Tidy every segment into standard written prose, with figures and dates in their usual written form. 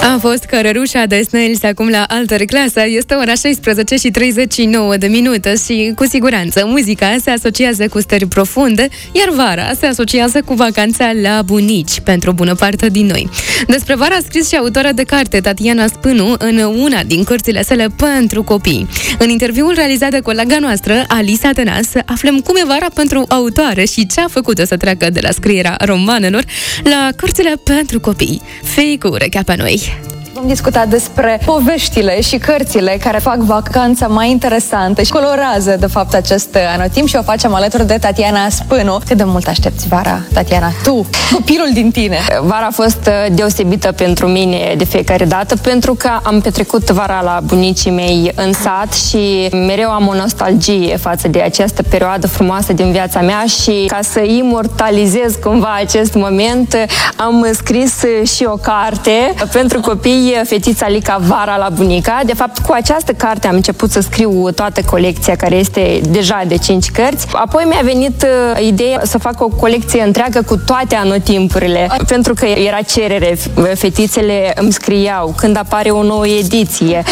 A fost Cărărușa de Snails acum la altă clasă. Este ora 16 și 39 de minute și cu siguranță muzica se asociază cu stări profunde, iar vara se asociază cu vacanța la bunici pentru bună parte din noi. Despre vara a scris și autora de carte Tatiana Spânu în una din cărțile sale pentru copii. În interviul realizat de colega noastră, Alisa Tănas, aflăm cum e vara pentru autoare și ce a făcut-o să treacă de la scrierea romanelor la cărțile pentru copii. Fii cu urechea pe noi! Vom discuta despre poveștile și cărțile care fac vacanța mai interesantă și colorează, de fapt, acest anotimp și o facem alături de Tatiana Spânu. Cât de mult aștepți vara, Tatiana? Tu, copilul din tine. Vara a fost deosebită pentru mine de fiecare dată, pentru că am petrecut vara la bunicii mei în sat și mereu am o nostalgie față de această perioadă frumoasă din viața mea și ca să imortalizez cumva acest moment, am scris și o carte pentru copii, Fetița Lica, Vara la bunica. De fapt, cu această carte am început să scriu toată colecția, care este deja de 5 cărți. Apoi mi-a venit ideea să fac o colecție întreagă cu toate anotimpurile, pentru că era cerere. Fetițele îmi scriau când apare o nouă ediție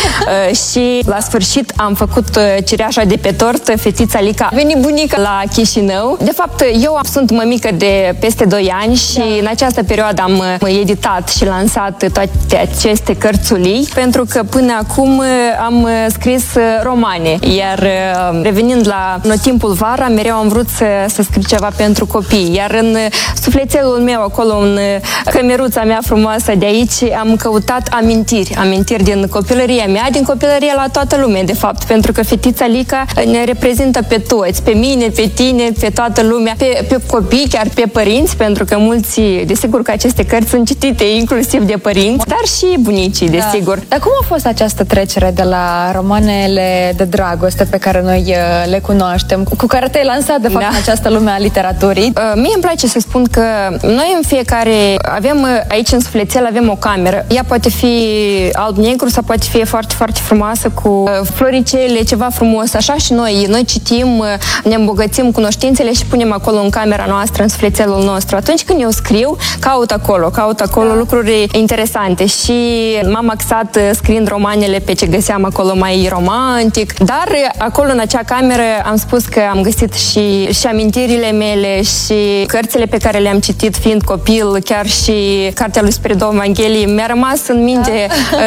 și la sfârșit am făcut cireașa de pe tort, Fetița Lica, a venit bunica la Chișinău. De fapt, eu sunt mămică de peste 2 ani și în această perioadă am editat și lansat toate aceste cărțulii, pentru că până acum am scris romane. Iar revenind la anotimpul vara, mereu am vrut să scriu ceva pentru copii. Iar în sufletelul meu, acolo în cămeruța mea frumoasă de aici, am căutat amintiri din copilăria mea, din copilăria la toată lumea, de fapt, pentru că Fetița Lica ne reprezintă pe toți, pe mine, pe tine, pe toată lumea, pe copii, chiar pe părinți, pentru că mulți, desigur că aceste cărți sunt citite inclusiv de părinți, dar și bunicii, desigur. Dar cum a fost această trecere de la romanele de dragoste pe care noi le cunoaștem, cu care te-ai lansat, de fapt, în această lume a literaturii? Mie îmi place să spun că noi în fiecare avem, aici în sufletel avem o cameră. Ea poate fi alb-negru sau poate fi foarte, foarte frumoasă, cu floricele, ceva frumos, așa și noi citim, ne îmbogățim cunoștințele și punem acolo în camera noastră, în sufletelul nostru. Atunci când eu scriu, caut acolo lucruri interesante și m-am axat scriind romanele pe ce găseam acolo mai romantic, dar acolo în acea cameră am spus că am găsit și amintirile mele și cărțile pe care le-am citit fiind copil, chiar și cartea lui Spiridon Vanghelii mi-a rămas în minte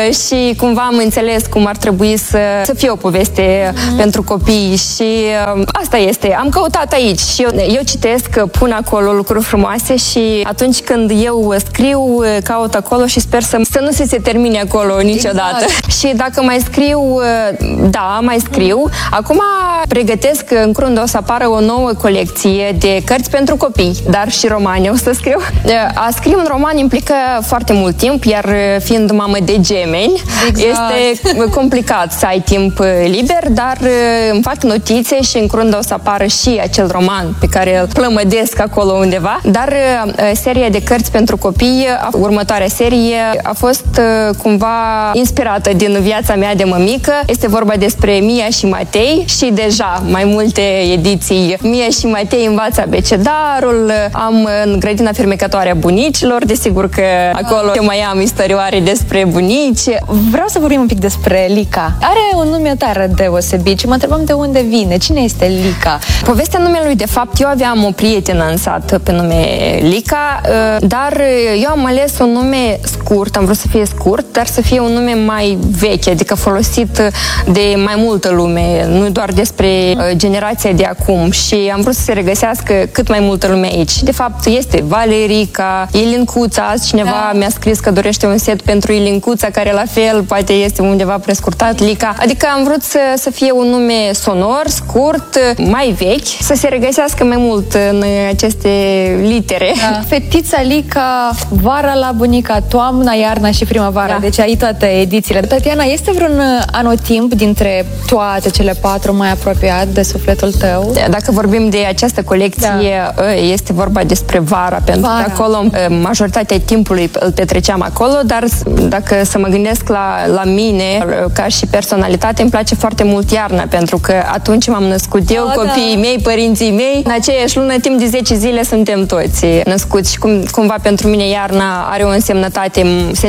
și cumva am înțeles cum ar trebui să fie o poveste pentru copii și asta este. Am căutat aici și eu citesc, pun acolo lucruri frumoase și atunci când eu scriu, caut acolo și sper să nu se termine acolo niciodată. Exact. Și dacă mai scriu, mai scriu. Acum pregătesc, în curând o să apară o nouă colecție de cărți pentru copii, dar și romane o să scriu. A scrie un roman implică foarte mult timp, iar fiind mamă de gemeni, este complicat să ai timp liber, dar îmi fac notițe și în curând o să apară și acel roman pe care îl plămădesc acolo undeva. Dar seria de cărți pentru copii, următoarea serie, a fost cumva inspirată din viața mea de mămică. Este vorba despre Mia și Matei și deja mai multe ediții. Mia și Matei învață abecedarul, am în grădina fermecătoare a bunicilor, desigur că acolo mai am istorioare despre bunici. Vreau să vorbim un pic despre Lica. Are un nume tare deosebit și mă întrebam de unde vine, cine este Lica? Povestea numelui, de fapt, eu aveam o prietenă în sat pe nume Lica, dar eu am ales un nume scurt, am vrut să fie scurt, dar să fie un nume mai vechi, adică folosit de mai multă lume, nu doar despre generația de acum, și am vrut să se regăsească cât mai multă lume aici. De fapt, este Valerica, Ilincuța, azi cineva mi-a scris că dorește un set pentru Ilincuța, care la fel poate este undeva prescurtat, Lica. Adică am vrut să fie un nume sonor, scurt, mai vechi, să se regăsească mai mult în aceste litere. Fetița Lica, Vara la bunica, toamna, iarna și primăvara. Deci ai toate edițiile. Tatiana, este vreun anotimp dintre toate cele 4 mai apropiat de sufletul tău? Dacă vorbim de această colecție, este vorba despre vara, pentru că acolo majoritatea timpului îl petreceam acolo, dar dacă să mă gândesc la mine, ca și personalitate, îmi place foarte mult iarna, pentru că atunci m-am născut eu, copiii mei, părinții mei, în aceeași lună, timp de 10 zile suntem toți născuți și cumva pentru mine iarna are o însemnătate sentimentală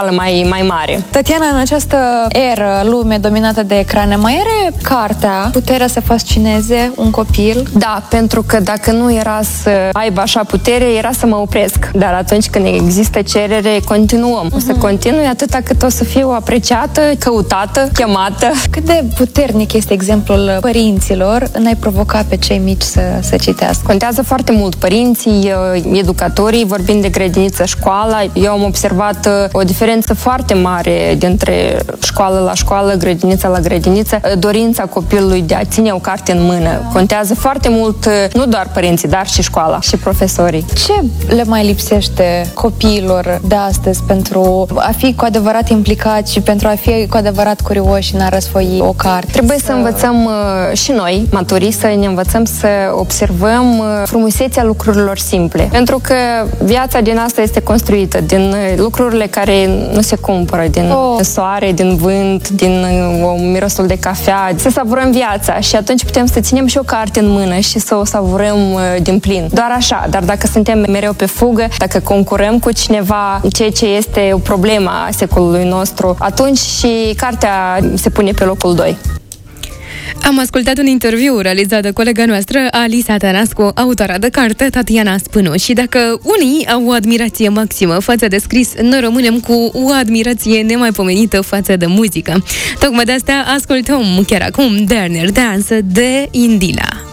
mentală mai mare. Tatiana, în această eră, lume dominată de ecrane, mai are cartea Puterea să fascineze un copil? Da, pentru că dacă nu era să aibă așa putere, era să mă opresc. Dar atunci când există cerere, continuăm. O să continui atâta cât o să fiu apreciată, căutată, chemată. Cât de puternic este exemplul părinților în a-i provoca pe cei mici să citească? Contează foarte mult părinții, educatorii, vorbind de grădiniță, școala. Eu am observat o diferență foarte mare dintre școală la școală, grădiniță la grădiniță, dorința copilului de a ține o carte în mână. Contează foarte mult, nu doar părinții, dar și școala și profesorii. Ce le mai lipsește copiilor de astăzi pentru a fi cu adevărat implicați și pentru a fi cu adevărat curioși în a răsfoi o carte? Trebuie să învățăm și noi, maturii, să ne învățăm să observăm frumusețea lucrurilor simple. Pentru că viața din asta este construită din lucrurile care nu se cumpără, din soare, din vânt, din mirosul de cafea. Să savurăm viața și atunci putem să ținem și o carte în mână și să o savurăm din plin. Doar așa, dar dacă suntem mereu pe fugă, dacă concurăm cu cineva, ceea ce este o problemă a secolului nostru, atunci și cartea se pune pe locul 2. Am ascultat un interviu realizat de colega noastră, Alisa Tănascu, autoarea de carte Tatiana Spânu. Și dacă unii au o admirație maximă față de scris, noi rămânem cu o admirație nemaipomenită față de muzică. Tocmai de asta ascultăm chiar acum Dernier Dance de Indila.